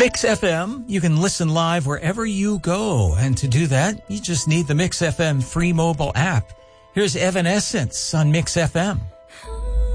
Mix FM, you can listen live wherever you go. And to do that, you just need the Mix FM free mobile app. Here's Evanescence on Mix FM.